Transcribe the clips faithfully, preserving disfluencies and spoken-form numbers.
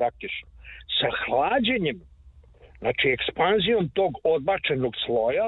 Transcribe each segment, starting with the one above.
praktično. Sa hlađenjem, znači ekspanzijom tog odbačenog sloja,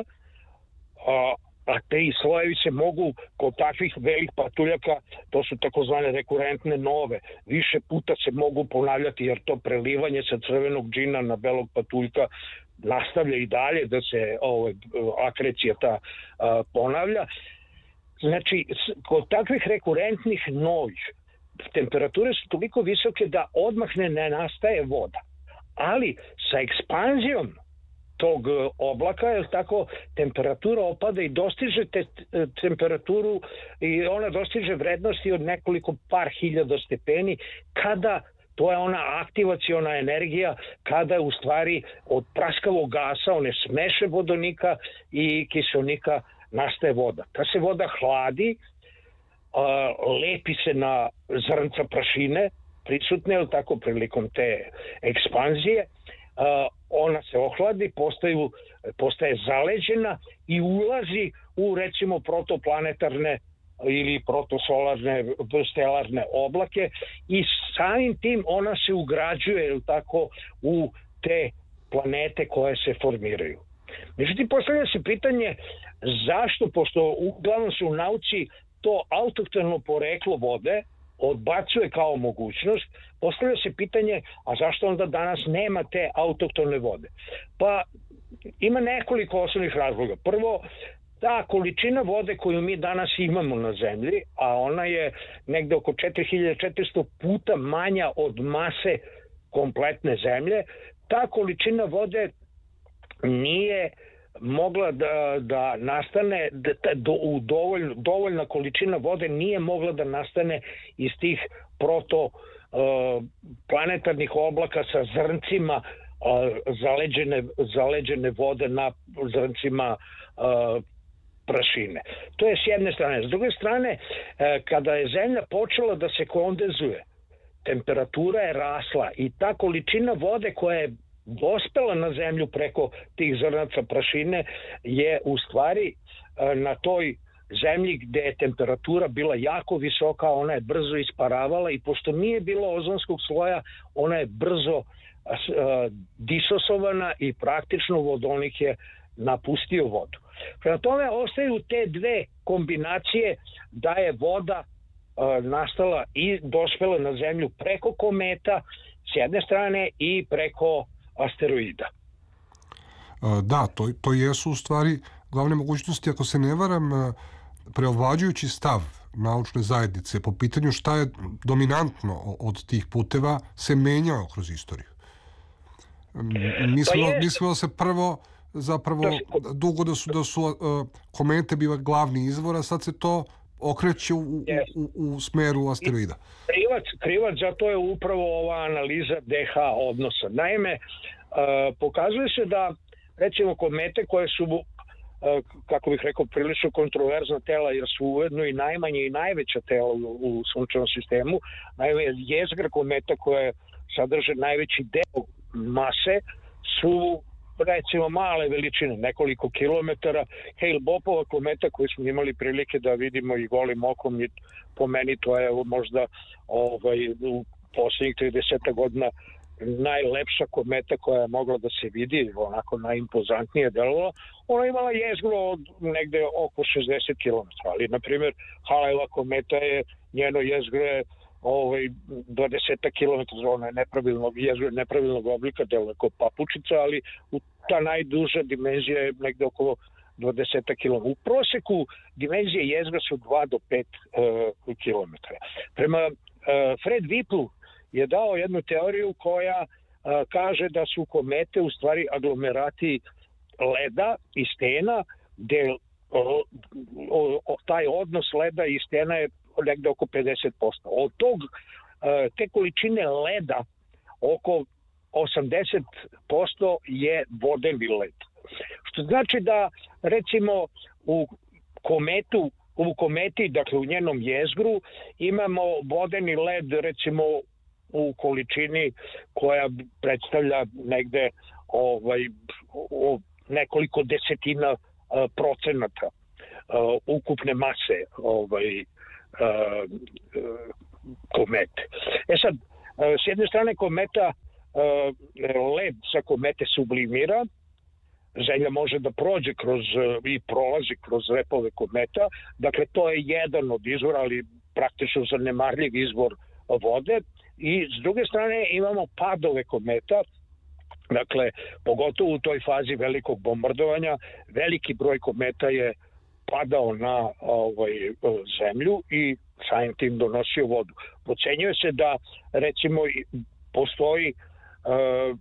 a, a te i slojevi se mogu kod takvih velikih patuljaka, to su takozvane rekurentne nove, više puta se mogu ponavljati, jer to prelivanje sa crvenog džina na belog patuljka nastavlja i dalje da se ovaj, akrecija ta a, ponavlja. Znači, kod takvih rekurentnih novih temperature su toliko visoke da odmah ne, ne nastaje voda. Ali sa ekspanzijom tog oblaka, jer tako temperatura opada i dostiže te, temperaturu i ona dostiže vrednosti od nekoliko par hiljada stepeni, kada to je ona aktivaciona energija, kada u stvari od praskavog gasa, one smeše vodonika i kiselnika, nastaje voda. Ta se voda hladi, a, lepi se na zrnca prašine prisutne, ili tako, prilikom te ekspanzije, a, ona se ohladi, postaju, postaje zaleđena i ulazi u, recimo, protoplanetarne ili protosolarne, stelarne oblake i samim tim ona se ugrađuje, ili tako, u te planete koje se formiraju. Međutim, postavlja se pitanje zašto, pošto uglavnom se u nauci to autohtono poreklo vode odbacuje kao mogućnost, postavlja se pitanje, a zašto onda danas nema te autohtone vode? Pa ima nekoliko osnovnih razloga. Prvo, ta količina vode koju mi danas imamo na zemlji, a ona je negde oko četiri hiljade četiristo puta manja od mase kompletne zemlje, ta količina vode nije mogla da, da nastane, da, do, u dovoljno, dovoljna količina vode nije mogla da nastane iz tih proto uh, planetarnih oblaka sa zrncima uh, zaleđene, zaleđene vode na zrncima uh, prašine. To je s jedne strane. S druge strane, uh, kada je zemlja počela da se kondenzuje, temperatura je rasla i ta količina vode koja je dospela na zemlju preko tih zrnaca prašine je u stvari na toj zemlji gde je temperatura bila jako visoka, ona je brzo isparavala i pošto nije bilo ozonskog sloja, ona je brzo uh, disosovana i praktično vodonik je napustio vodu. Prema tome ostaju te dve kombinacije da je voda uh, nastala i dospela na zemlju preko kometa s jedne strane i preko asteroida. Da, to, to jesu u stvari glavne mogućnosti, ako se ne varam, preovlađujući stav naučne zajednice po pitanju šta je dominantno od tih puteva se menjao kroz istoriju. Mislilo, pa mislilo se prvo zapravo da, dugo da su, da su uh, komete bila glavni izvor, a sad se to okreće u, u, u, u smeru asteroida. Krivac, krivac za to je upravo ova analiza D H odnosa. Naime, uh, pokazuje se da, recimo, komete koje su, uh, kako bih rekao, prilično kontroverzna tela, jer su ujedno i najmanje i najveća tela u, u sunčevom sistemu. Naime, jezgra kometa koje sadrže najveći deo mase su, recimo, male veličine, nekoliko kilometara. Hale-Boppova kometa koju smo imali prilike da vidimo i golim okom, i po meni to je možda ovaj, u poslednjih trideset godina najlepša kometa koja je mogla da se vidi, onako najimpozantnije delovala. Ona imala jezgro od negde oko šezdeset kilometara, ali, na primjer, Halejeva kometa je, njeno jezgro je ovaj, dvadeset kilometara, ona je nepravilnog, jezgro nepravilnog oblika, deluje kao papučica, ali u ta najduža dimenzija je negde oko dvadeset kilometara. U proseku dimenzije jezgra su dva do pet uh, kilometara. Prema uh, Fred Whipple je dao jednu teoriju koja uh, kaže da su komete u stvari aglomerati leda i stena, gde o, o, o, taj odnos leda i stena je negde oko pedeset posto. Od tog, uh, te količine leda oko osamdeset posto je vodeni led. Što znači da, recimo, u kometu, u kometi, dakle u njenom jezgru, imamo vodeni led, recimo, u količini koja predstavlja negde ovaj, o, nekoliko desetina uh, procenata uh, ukupne mase ovaj, uh, uh, komete. E sad, uh, s jedne strane kometa led sa komete sublimira, Zemlja može da prođe kroz i prolazi kroz repove kometa. Dakle, to je jedan od izvora, ali praktično zanemarljiv izvor vode. I s druge strane imamo padove kometa, dakle, pogotovo u toj fazi velikog bombardovanja, veliki broj kometa je padao na ovaj, zemlju i samim tim donosio vodu. Procenjuje se da, recimo, postoji uh,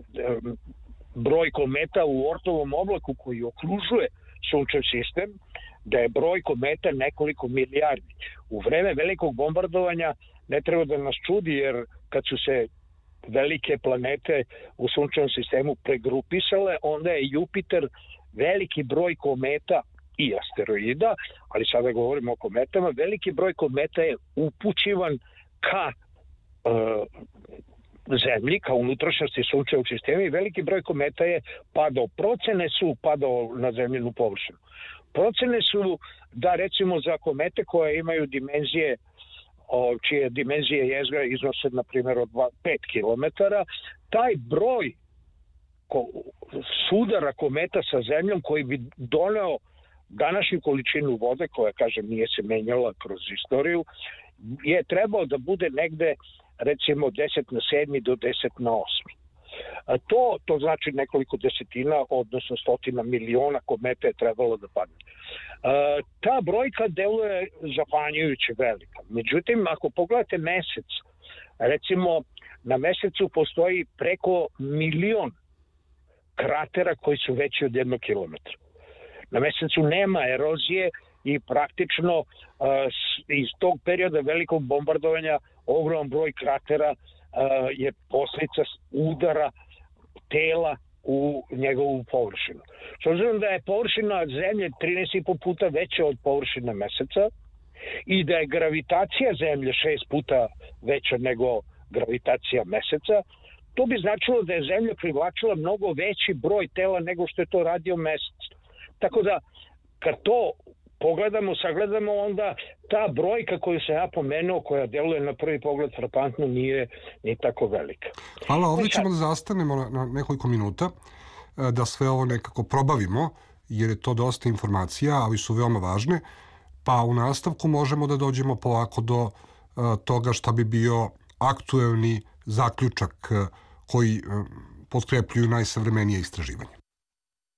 broj kometa u Ortovom oblaku koji okružuje sunčev sistem, da je broj kometa nekoliko milijardi. U vreme velikog bombardovanja ne treba da nas čudi, jer kad su se velike planete u sunčevom sistemu pregrupisale, onda je Jupiter veliki broj kometa i asteroida, ali sada govorimo o kometama, veliki broj kometa je upućivan ka uh, Zemlji, kao unutrašnjosti sunčevog sistema, i veliki broj kometa je padao. Procene su padao na zemljinu površinu. Procene su da, recimo, za komete koje imaju dimenzije, o, čije dimenzije jezgra iznose, na primjer, od pet kilometara, taj broj ko, sudara kometa sa zemljom koji bi doneo današnju količinu vode, koja, kažem, nije se menjala kroz istoriju, je trebao da bude negde, recimo, deset na sedmi do deset na osmi. To, to znači nekoliko desetina, odnosno stotina miliona kometa je trebalo da padne. Ta brojka deluje zapanjujuće velika. Međutim, ako pogledate mesec, recimo, na mesecu postoji preko milion kratera koji su veći od jednog kilometra. Na mesecu nema erozije i praktično iz tog perioda velikog bombardovanja ogroman broj kratera je posljedica udara tela u njegovu površinu. S obzirom da je površina Zemlje trinaest i po puta veća od površine Meseca i da je gravitacija Zemlje šest puta veća nego gravitacija Meseca, to bi značilo da je Zemlja privlačila mnogo veći broj tela nego što je to radio Mesec. Tako da, kad to pogledamo, sagledamo, onda ta brojka koju sam ja pomenuo, koja deluje na prvi pogled frapantno, nije ni tako velika. Hvala, ovdje ćemo da zastanemo na nekoliko minuta, da sve ovo nekako probavimo, jer je to dosta informacija, ali su veoma važne, pa u nastavku možemo da dođemo polako do toga šta bi bio aktuelni zaključak koji potkrepljuju najsavremenije istraživanje.